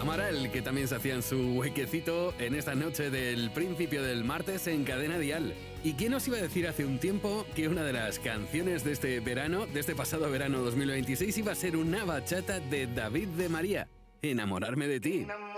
Amaral, que también se hacían su huequecito en esta noche del principio del martes en Cadena Dial. ¿Y quién nos iba a decir hace un tiempo que una de las canciones de este verano, de este pasado verano 2026, iba a ser una bachata de David de María? Enamorarme de ti.